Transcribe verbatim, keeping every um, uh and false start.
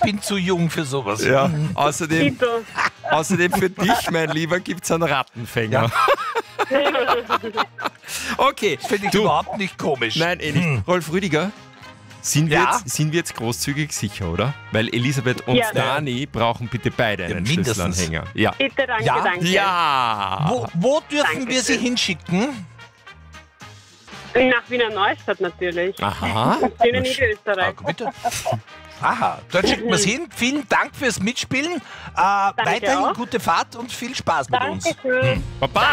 bin zu jung für sowas. Ja, außerdem, Tito. außerdem für dich, mein Lieber, gibt es einen Rattenfänger. Okay, Finde ich du, überhaupt nicht komisch. nein, eh nicht. Rolf Rüdiger, sind wir, Ja? jetzt, sind wir jetzt großzügig sicher, oder? Weil Elisabeth und Ja. Dani brauchen bitte beide einen Ja, mindestens. Schlüsselanhänger. Ja. Bitte, danke, Ja? danke. Ja! Wo, wo dürfen Dankeschön. wir sie hinschicken? Nach Wiener Neustadt natürlich. Aha. Schöne Na, Niederösterreich. Ah, bitte. Aha, dort schicken wir es hin. Vielen Dank fürs Mitspielen. Äh, weiterhin auch. gute Fahrt und viel Spaß mit uns. Dankeschön. Baba!